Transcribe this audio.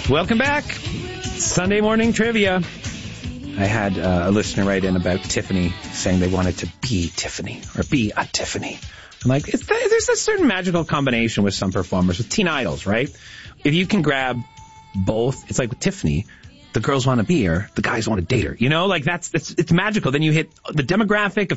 Welcome back. Sunday morning trivia. I had a listener write in about Tiffany saying they wanted to be Tiffany or be a Tiffany. I'm like, there's a certain magical combination with some performers, with teen idols, right? If you can grab both, it's like with Tiffany, the girls want to be her, the guys want to date her. You know, like it's magical. Then you hit the demographic of